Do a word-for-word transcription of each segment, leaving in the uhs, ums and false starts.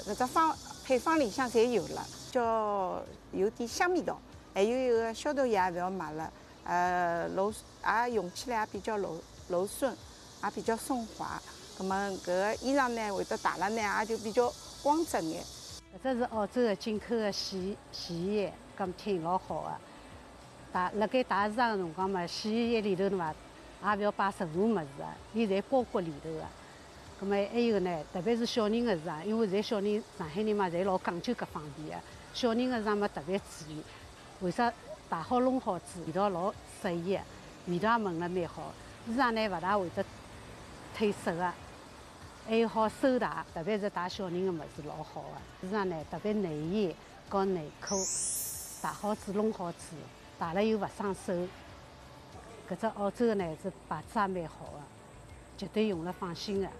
搿只方配方里向侪有了，叫有点香味道，还有一个消毒液也勿要买了，呃，柔也用起来也比较柔柔顺，也比较顺滑。葛么搿个衣裳呢，会得洗了呢，也就比较光泽眼。 搿只是澳洲的进口的洗洗衣液，搿挺老好的。打辣盖打衣裳的辰光嘛，洗衣液里头的嘛，也勿要摆任何物事啊，伊侪包裹里头的。咁么还有呢，特别是小人的衣裳，因为现在小人上海人嘛，侪老讲究搿方面的。小人的衣裳嘛特别注意，为啥洗好弄好子，味道老适宜的，味道也闻了蛮好。衣裳呢勿大会得褪色的，还有好收汏，特别是汏小人的物事老好的。衣裳呢特别内衣和内裤，洗好子弄好子，汏了又勿伤手。搿只澳洲的呢是牌子也蛮好的，绝对用了放心的。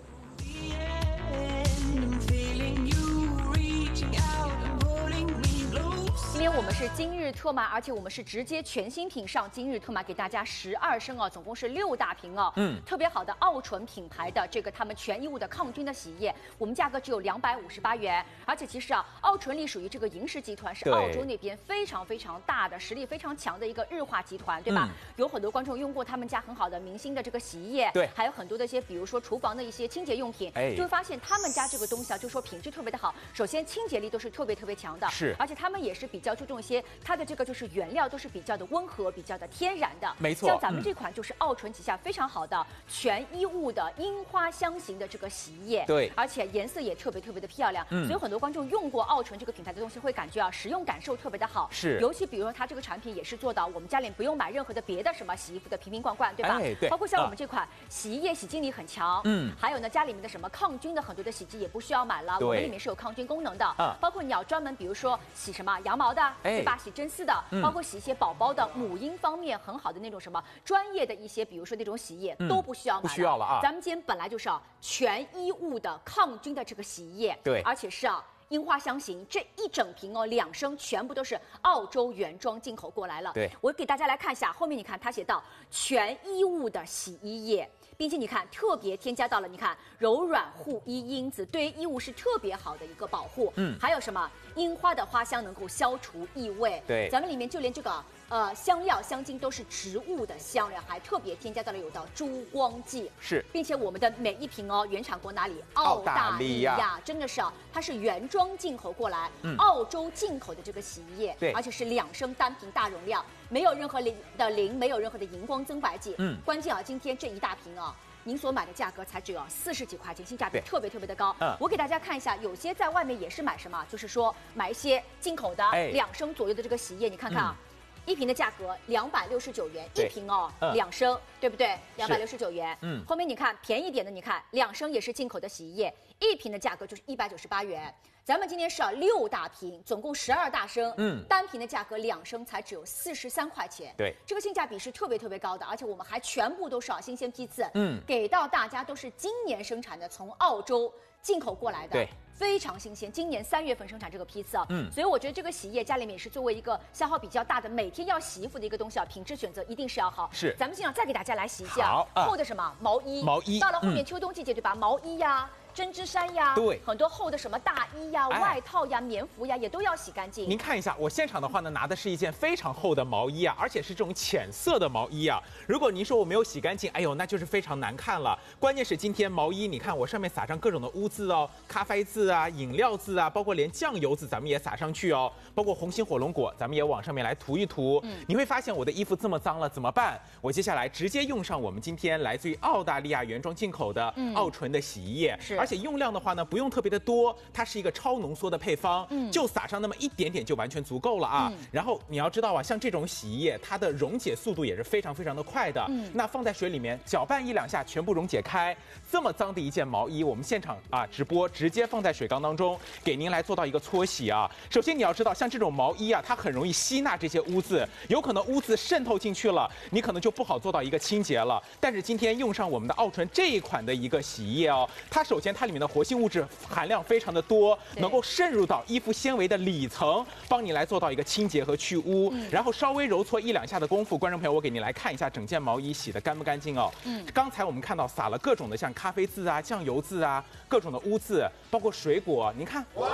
今天我们是今日特卖，而且我们是直接全新品上今日特卖，给大家十二升哦，总共是六大瓶哦。嗯，特别好的奥纯品牌的这个他们全衣物的抗菌的洗衣液，我们价格只有两百五十八元。而且其实啊，奥纯力属于这个银石集团，是澳洲那边非常非常大的、实力非常强的一个日化集团，对吧？嗯、有很多观众用过他们家很好的明星的这个洗衣液，对，还有很多的一些，比如说厨房的一些清洁用品，哎，就会发现他们家这个东西啊，就说品质特别的好。首先清洁力都是特别特别强的，是，而且他们也是比较注重一些它的这个就是原料都是比较的温和、比较的天然的，没错。像咱们这款就是奥纯旗下非常好的全衣物的樱花香型的这个洗衣液，对，而且颜色也特别特别的漂亮，嗯，所以很多观众用过奥纯这个品牌的东西会感觉啊，使用感受特别的好，是。尤其比如说它这个产品也是做到我们家里不用买任何的别的什么洗衣服的瓶瓶罐罐，对吧？哎，对。包括像我们这款洗衣液洗净力很强，嗯，还有呢家里面的什么抗菌的很多的洗剂也不需要买了，我们里面是有抗菌功能的，嗯，包括你要专门比如说洗什么羊毛的，对吧？洗真丝的，包括洗一些宝宝的母婴方面很好的那种什么专业的一些，比如说那种洗衣液、嗯、都不需要买了，不需要了啊。咱们今天本来就是啊全衣物的抗菌的这个洗衣液，对，而且是啊樱花香型，这一整瓶哦两升全部都是澳洲原装进口过来了。对，我给大家来看一下，后面你看它写到全衣物的洗衣液。并且你看，特别添加到了，你看柔软护衣因子，对于衣物是特别好的一个保护。嗯，还有什么樱花的花香能够消除异味。对，咱们里面就连这个呃香料香精都是植物的香料，还特别添加到了有到珠光剂。是，并且我们的每一瓶哦，原产国哪里？澳大利亚，真的是啊，它是原装进口过来，嗯、澳洲进口的这个洗衣液，对，而且是两升单瓶大容量，没有任何磷的磷，没有任何的荧光增白剂。嗯，关键啊，今天这一大瓶啊。您所买的价格才只有四十几块钱，性价比特别特别的高。嗯，我给大家看一下，有些在外面也是买什么，就是说买一些进口的两升左右的这个洗衣液，你看看啊，嗯、一瓶的价格两百六十九元，一瓶哦，嗯、两升，对不对？两百六十九元。嗯，后面你看便宜点的，你看两升也是进口的洗衣液，一瓶的价格就是一百九十八元。咱们今天是啊六大瓶，总共十二大升，嗯，单瓶的价格两升才只有四十三块钱，对，这个性价比是特别特别高的，而且我们还全部都是啊新鲜批次，嗯，给到大家都是今年生产的，从澳洲进口过来的，对，非常新鲜，今年三月份生产这个批次啊，嗯，所以我觉得这个洗衣液家里面也是作为一个消耗比较大的，每天要洗衣服的一个东西啊，品质选择一定是要好，是，咱们今天再给大家来洗一下厚的什么毛衣，毛衣，到了后面秋冬季节对吧，毛衣呀。针织衫呀，对，很多厚的什么大衣呀、哎、外套呀、棉服呀，也都要洗干净。 您看一下，我现场的话呢，拿的是一件非常厚的毛衣啊，而且是这种浅色的毛衣啊。如果您说我没有洗干净，哎呦，那就是非常难看了。关键是今天毛衣，你看我上面撒上各种的污渍哦，咖啡渍啊、饮料渍啊，包括连酱油渍咱们也撒上去哦，包括红心火龙果，咱们也往上面来涂一涂。嗯，你会发现我的衣服这么脏了怎么办？我接下来直接用上我们今天来自于澳大利亚原装进口的奥纯的洗衣液，是，而且用量的话呢。不用特别的多，它是一个超浓缩的配方，嗯，就撒上那么一点点就完全足够了啊。嗯、然后你要知道啊，像这种洗衣液，它的溶解速度也是非常非常的快的。嗯，那放在水里面搅拌一两下，全部溶解开。这么脏的一件毛衣，我们现场啊直播直接放在水缸当中，给您来做到一个搓洗啊。首先你要知道，像这种毛衣啊，它很容易吸纳这些污渍，有可能污渍渗透进去了，你可能就不好做到一个清洁了。但是今天用上我们的奥纯这一款的一个洗衣液哦，它首先它里面的活性物质含量非常的多，能够渗入到衣服纤维的里层，帮你来做到一个清洁和去污。嗯、然后稍微揉搓一两下的功夫，观众朋友，我给你来看一下整件毛衣洗得干不干净哦。嗯，刚才我们看到撒了各种的像咖啡渍啊、酱油渍啊，各种的污渍，包括水果，您看。